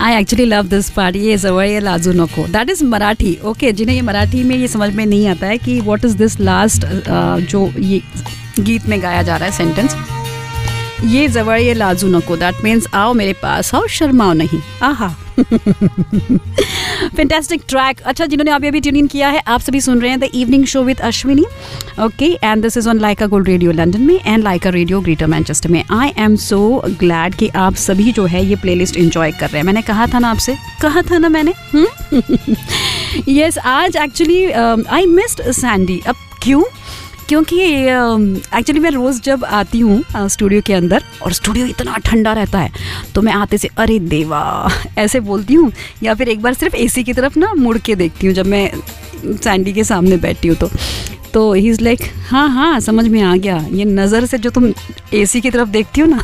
I actually love this part. ये जवळ लाजू नको, दैट इज मराठी. ओके, जिन्हें ये मराठी में ये समझ में नहीं आता है कि व्हाट इज दिस लास्ट जो ये गीत में गाया जा रहा है सेंटेंस, ये जवळ ये लाजू नको, दैट मीन्स आओ मेरे पास आओ, शर्माओ नहीं. आहा. Fantastic track. अच्छा, जिन्होंने अभी अभी ट्यून इन किया है, आप सभी सुन रहे हैं the evening show with Ashwini. Okay, and this is on Lyca gold radio London में and Lyca radio greater Manchester में. आई एम सो ग्लैड कि आप सभी जो है ये प्लेलिस्ट एंजॉय कर रहे हैं. मैंने कहा था ना आपसे, कहा था ना मैंने. यस, आज एक्चुअली आई मिस्ड सैंडी. अब क्यों? क्योंकि एक्चुअली मैं रोज़ जब आती हूँ स्टूडियो के अंदर और स्टूडियो इतना ठंडा रहता है, तो मैं आते से अरे देवा ऐसे बोलती हूँ, या फिर एक बार सिर्फ एसी की तरफ ना मुड़ के देखती हूँ जब मैं सैंडी के सामने बैठी हूँ. तो ही इज़ लाइक हाँ हाँ समझ में आ गया, ये नज़र से जो तुम एसी की तरफ देखती हो ना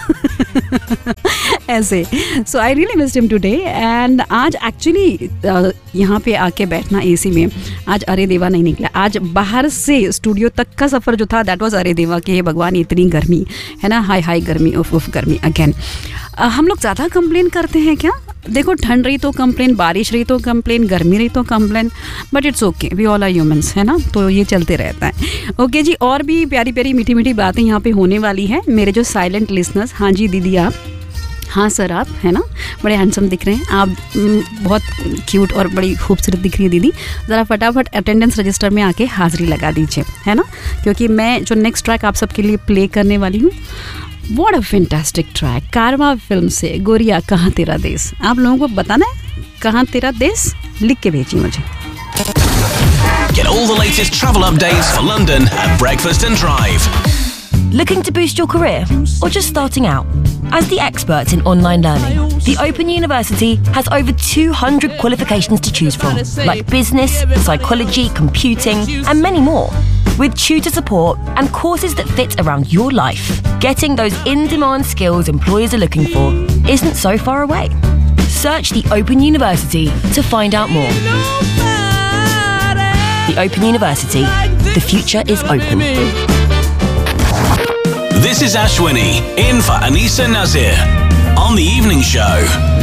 ऐसे. सो I really missed him today. And आज एक्चुअली यहाँ पे आके बैठना एसी में, आज अरे देवा नहीं निकला. आज बाहर से स्टूडियो तक का सफ़र जो था दैट वाज अरे देवा कि हे भगवान इतनी गर्मी है ना, हाई हाई गर्मी, उफ उफ गर्मी अगेन. हम लोग ज़्यादा कंप्लेन करते हैं क्या? देखो, ठंड रही तो कंप्लेन, बारिश रही तो कंप्लेन, गर्मी रही तो complain, but it's okay, we all are humans, है ना, तो ये चलते रहता है. ओके जी, और भी प्यारी प्यारी मीठी मीठी बातें यहाँ पे होने वाली है. मेरे जो साइलेंट लिसनर्स, हाँ जी दीदी आप, हाँ सर आप, है ना, बड़े हैंडसम दिख रहे हैं आप, बहुत क्यूट और बड़ी खूबसूरत दिख रही है दीदी. ज़रा फटाफट अटेंडेंस रजिस्टर में आके हाज़िरी लगा दीजिए, है ना, क्योंकि मैं जो नेक्स्ट ट्रैक आप सबके लिए प्ले करने वाली हूँ, what a fantastic track, Karwaan film से गोरिया कहाँ तेरा देश. आप लोगों को बताना है कहाँ तेरा देश, लिख के भेजिए मुझे. Get all the latest travel updates for London at Breakfast and Drive. Looking to boost your career or just starting out? As the experts in online learning, the Open University has over 200 qualifications to choose from, like business, psychology, computing, and many more. With tutor support and courses that fit around your life, getting those in-demand skills employers are looking for isn't so far away. Search the Open University to find out more. The Open University. The future is open. This is Ashwini, in for Anisa Nazir, on the evening show.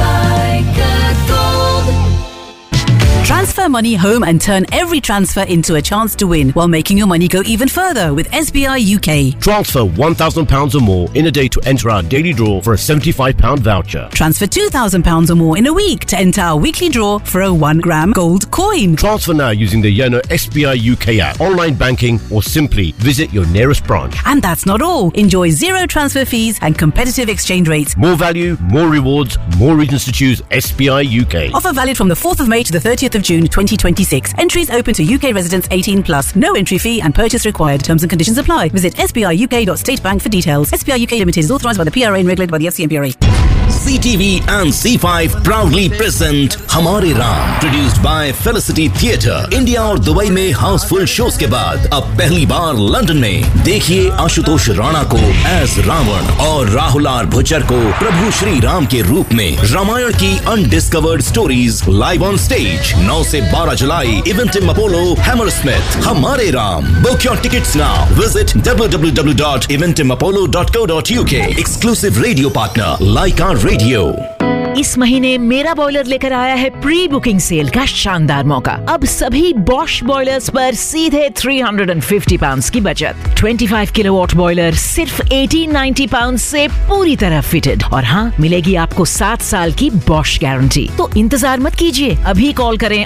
Transfer money home and turn every transfer into a chance to win while making your money go even further with SBI UK. Transfer £1,000 or more in a day to enter our daily draw for a £75 voucher. Transfer £2,000 or more in a week to enter our weekly draw for a 1 gram gold coin. Transfer now using the Yono SBI UK app, online banking, or simply visit your nearest branch. And that's not all. Enjoy zero transfer fees and competitive exchange rates. More value, more rewards, more reasons to choose SBI UK. Offer valid from the 4th of May to the 30th of June 2026. Entries open to UK residents 18 plus. No entry fee and purchase required. Terms and conditions apply. Visit sbiuk.statebank for details. SBI UK Limited is authorised by the PRA and regulated by the FCMPRA. CTV and C5 proudly present हमारे Ram, produced by Felicity Theatre. India और Dubai में Housefull shows के बाद अब पहली बार London में देखिए आशुतोष राणा को एज रावण और राहुल आर भुच्चर को प्रभु श्री राम के रूप में. रामायण की undiscovered stories live on stage 9 से 12 जुलाई, इवेंटिम अपोलो, हैमरस्मिथ. हमारे Ram. Book your tickets now. Visit www.eventimapollo.co.uk. Exclusive radio partner Laika Radio. इस महीने मेरा बॉयलर लेकर आया है प्री बुकिंग सेल का शानदार मौका. अब सभी बॉश बॉयलर्स पर सीधे £350 की बचत. 25 किलोवाट बॉयलर सिर्फ £1890 से पूरी तरह फिटेड. और हाँ, मिलेगी आपको 7 साल की बॉश गारंटी. तो इंतजार मत कीजिए, अभी कॉल करें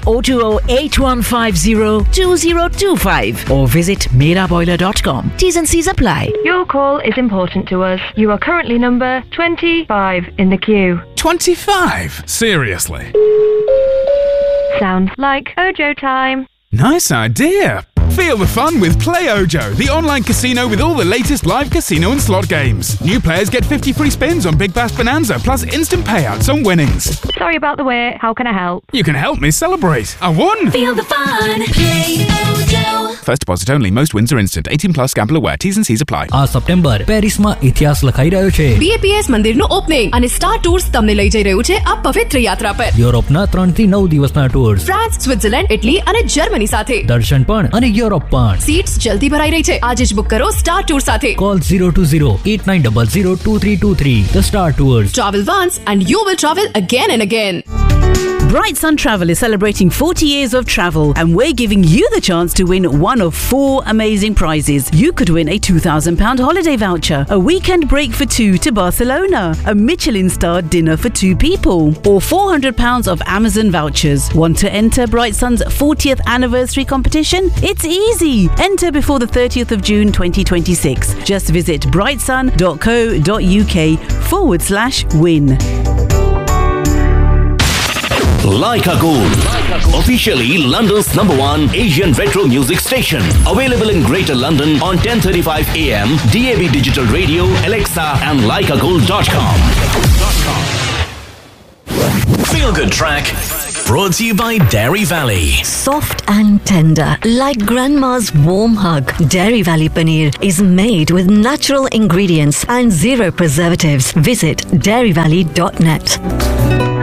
020-8150-2025 और visit meraboiler.com. T's and C's apply. Your call is important to us. You are currently number 25 in the queue. 25? Seriously? Sounds like Ojo time. Nice idea. Feel the fun with Play Ojo, the online casino with all the latest live casino and slot games. New players get 50 free spins on Big Bash Bonanza, plus instant payouts on winnings. Sorry about the wait. How can I help? You can help me celebrate. I won! Feel the fun. Play Ojo. First deposit only. Most wins are instant. 18 plus. Gamble aware. T's and C's apply. આ September પેરિસમાં ઇતિહાસ લખાઈ રહ્યો છે. BAPS મંદિરનું opening અને star tours તમને લઈ જઈ રહ્યું છે આ પવિત્ર યાત્રા પર. યુરોપના 3 થી 9 દિવસના ટૂર્સ. ફ્રાન્સ, સ્વિટ્ઝરલેન્ડ, ઇટલી અને જર્મની સાથે. દર્શન પણ અને યુરોપ પણ. सीट्स जल्दी भराई रही है. आज જ बुक करो स्टार टूर साथे. Call 020-8900-2323. The Star Tours. Travel once and you will travel again and again. Bright Sun Travel is celebrating 40 years of travel, and we're giving you the chance to win one of 4 amazing prizes. You could win a £2,000 holiday voucher, a weekend break for 2 to Barcelona, a Michelin-starred dinner for 2 people, or £400 of Amazon vouchers. Want to enter Bright Sun's 40th anniversary competition? It's easy. Enter before the 30th of June 2026. Just visit brightsun.co.uk/win. Leica Gold, officially London's #1 Asian retro music station. Available in Greater London on 10:35 AM, DAB Digital Radio, Alexa and leicagold.com. Feel Good Track, brought to you by Dairy Valley. Soft and tender, like grandma's warm hug. Dairy Valley Paneer is made with natural ingredients and 0 preservatives. Visit dairyvalley.net.